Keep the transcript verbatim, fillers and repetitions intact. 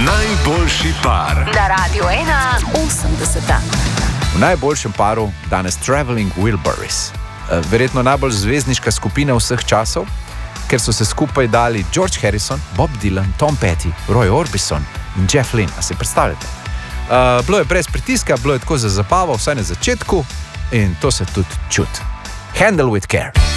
Najboljši par na Radiu ena osemdeseta. V najboljšem paru danes Traveling Wilburys. Verjetno najbolj zvezdniška skupina vseh časov, ker so se skupaj dali George Harrison, Bob Dylan, Tom Petty, Roy Orbison in Jeff Lynne. A se predstavljate? Uh, bilo je brez pritiska, bilo je tako za zabavo, vsaj na začetku, in to se tudi čuti. Handle with care.